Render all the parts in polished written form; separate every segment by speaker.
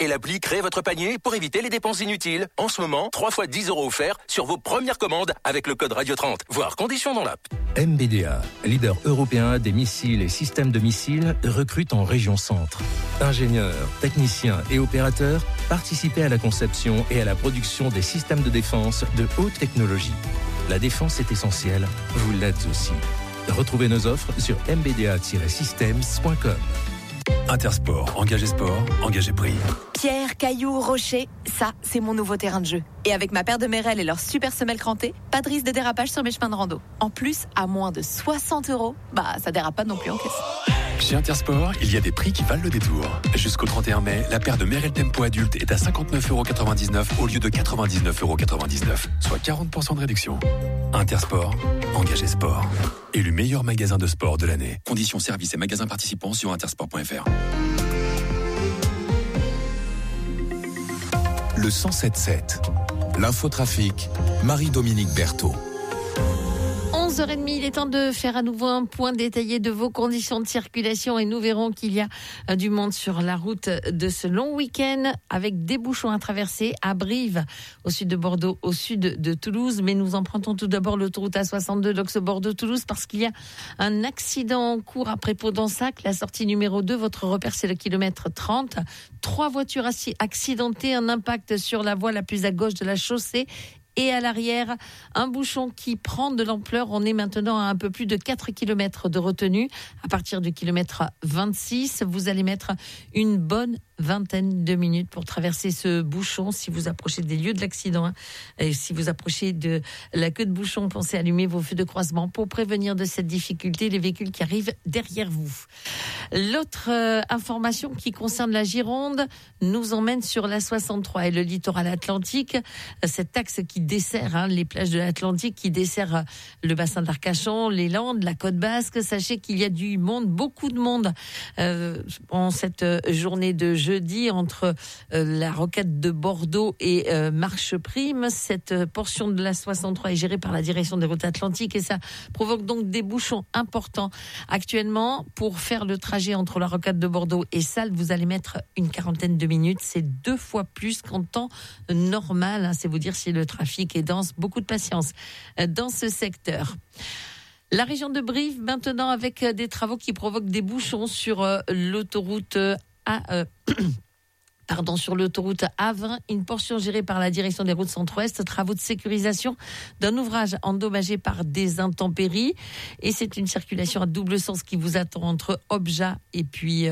Speaker 1: Téléchargez l'appli Créez votre panier pour éviter les dépenses inutiles. En ce moment, 3 fois 10 € offerts sur vos premières commandes avec le code Radio30. Voir conditions dans l'app.
Speaker 2: MBDA, leader européen des missiles et systèmes de missiles, recrute en région centre. Ingénieurs, techniciens et opérateurs, participez à la conception et à la production des systèmes de défense de haute technologie. La défense est essentielle, vous l'êtes aussi. Retrouvez nos offres sur mbda-systems.com.
Speaker 3: Intersport, engagé sport, engagé prix.
Speaker 4: Pierre, cailloux, rochers, ça, c'est mon nouveau terrain de jeu. Et avec ma paire de Merrell et leur super semelle crantée, pas de risque de dérapage sur mes chemins de rando. En plus, à moins de 60 €, ça dérape pas non plus en caisse.
Speaker 3: Chez Intersport, il y a des prix qui valent le détour. Jusqu'au 31 mai, la paire de Merrell Tempo adulte est à 59,99 € au lieu de 99,99 €, soit 40% de réduction. Intersport, engagé sport. Élu meilleur magasin de sport de l'année. Conditions services et magasins participants sur intersport.fr.
Speaker 5: Le 107.7. L'infotrafic, Marie-Dominique Berthaud.
Speaker 6: 11h30, il est temps de faire à nouveau un point détaillé de vos conditions de circulation et nous verrons qu'il y a du monde sur la route de ce long week-end avec des bouchons à traverser à Brive, au sud de Bordeaux, au sud de Toulouse. Mais nous empruntons tout d'abord l'autoroute A62 d'Aux-Bordeaux-Toulouse parce qu'il y a un accident en cours à Prépot-d'Ansac. La sortie numéro 2, votre repère c'est le kilomètre 30. 3 voitures accidentées, un impact sur la voie la plus à gauche de la chaussée. Et à l'arrière, un bouchon qui prend de l'ampleur. On est maintenant à un peu plus de 4 km de retenue. À partir du kilomètre 26, vous allez mettre une bonne vingtaine de minutes pour traverser ce bouchon si vous approchez des lieux de l'accident. Et si vous approchez de la queue de bouchon, pensez à allumer vos feux de croisement pour prévenir de cette difficulté les véhicules qui arrivent derrière vous. L'autre information qui concerne la Gironde nous emmène sur la 63 et le littoral atlantique. Cet axe qui dessert les plages de l'Atlantique, qui dessert le bassin d'Arcachon, les Landes, la Côte Basque. Sachez qu'il y a du monde, beaucoup de monde en cette journée de jeudi entre la rocade de Bordeaux et Marche Prime. Cette portion de la 63 est gérée par la direction des routes atlantiques et ça provoque donc des bouchons importants. Actuellement, pour faire le trajet entre la rocade de Bordeaux et Salles, vous allez mettre une quarantaine de minutes. C'est 2 fois plus qu'en temps normal. C'est vous dire si le trafic est dense. Beaucoup de patience dans ce secteur. La région de Brive, maintenant, avec des travaux qui provoquent des bouchons sur l'autoroute sur l'autoroute A20, une portion gérée par la direction des routes centre-ouest, travaux de sécurisation d'un ouvrage endommagé par des intempéries. Et c'est une circulation à double sens qui vous attend entre Objat et puis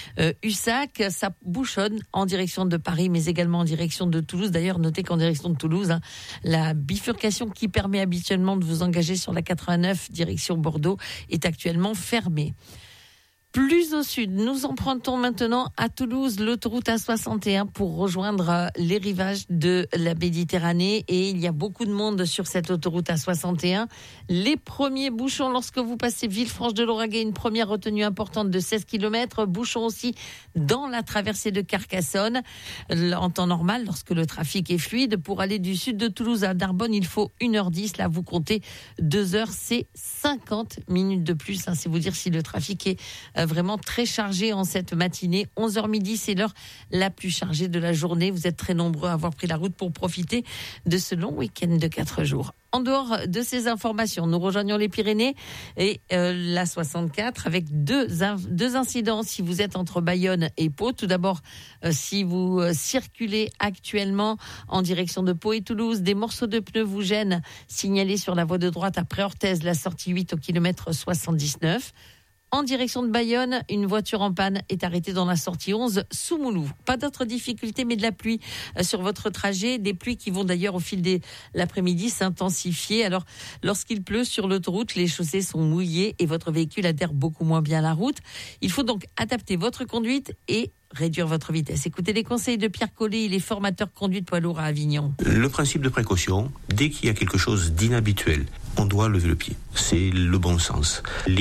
Speaker 6: Ussac. Ça bouchonne en direction de Paris, mais également en direction de Toulouse. D'ailleurs, notez qu'en direction de Toulouse, la bifurcation qui permet habituellement de vous engager sur la 89 direction Bordeaux est actuellement fermée. Plus au sud, nous empruntons maintenant à Toulouse l'autoroute A61 pour rejoindre les rivages de la Méditerranée et il y a beaucoup de monde sur cette autoroute A61. Les premiers bouchons lorsque vous passez Villefranche-de-Lauragais, une première retenue importante de 16 km, bouchons aussi dans la traversée de Carcassonne. En temps normal, lorsque le trafic est fluide, pour aller du sud de Toulouse à Narbonne, il faut 1h10. Là, vous comptez 2 heures, c'est 50 minutes de plus. C'est vous dire si le trafic est vraiment très chargé en cette matinée. 11h midi, c'est l'heure la plus chargée de la journée. Vous êtes très nombreux à avoir pris la route pour profiter de ce long week-end de 4 jours. En dehors de ces informations, nous rejoignons les Pyrénées et la 64 avec deux incidents si vous êtes entre Bayonne et Pau. Tout d'abord, si vous circulez actuellement en direction de Pau et Toulouse, des morceaux de pneus vous gênent. Signalés sur la voie de droite après Orthez, la sortie 8 au kilomètre 79. En direction de Bayonne, une voiture en panne est arrêtée dans la sortie 11 sous Moulou. Pas d'autres difficultés, mais de la pluie sur votre trajet. Des pluies qui vont d'ailleurs au fil de l'après-midi s'intensifier. Alors, lorsqu'il pleut sur l'autoroute, les chaussées sont mouillées et votre véhicule adhère beaucoup moins bien à la route. Il faut donc adapter votre conduite et réduire votre vitesse. Écoutez les conseils de Pierre Collet, il est formateur conduite poids lourd à Avignon.
Speaker 7: Le principe de précaution, dès qu'il y a quelque chose d'inhabituel, on doit lever le pied. C'est le bon sens.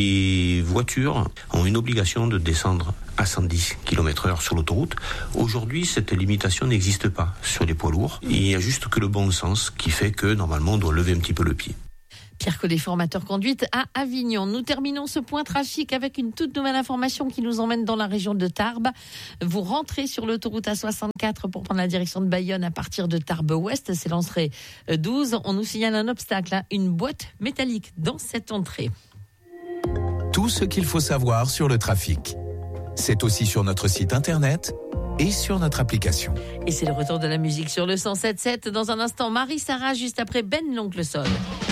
Speaker 7: Les voitures ont une obligation de descendre à 110 km/h sur l'autoroute. Aujourd'hui, cette limitation n'existe pas sur les poids lourds. Il n'y a juste que le bon sens qui fait que, normalement, on doit lever un petit peu le pied.
Speaker 6: Pierre Collet, formateur conduite à Avignon. Nous terminons ce point trafic avec une toute nouvelle information qui nous emmène dans la région de Tarbes. Vous rentrez sur l'autoroute A64 pour prendre la direction de Bayonne à partir de Tarbes-Ouest. C'est l'entrée 12. On nous signale un obstacle, une boîte métallique dans cette entrée.
Speaker 5: Tout ce qu'il faut savoir sur le trafic. C'est aussi sur notre site internet et sur notre application.
Speaker 6: Et c'est le retour de la musique sur le 107.7. Dans un instant, Marie-Sarah, juste après Ben l'Oncle Sol.